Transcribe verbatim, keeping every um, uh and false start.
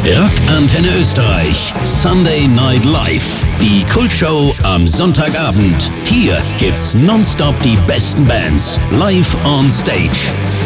Rock Antenne Österreich. Sunday Night Live. Die Kultshow am Sonntagabend. Hier gibt's nonstop die besten Bands live on stage.